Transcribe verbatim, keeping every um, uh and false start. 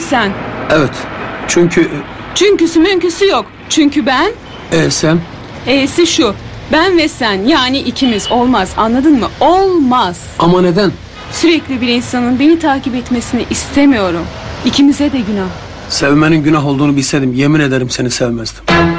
sen? Evet. Çünkü... Çünküsü münküsü yok. Çünkü ben... E sen? E'si şu. Ben ve sen, yani ikimiz, olmaz, anladın mı? Olmaz. Ama neden? Sürekli bir insanın beni takip etmesini istemiyorum. İkimize de günah. Sevmenin günah olduğunu bilseydim yemin ederim seni sevmezdim.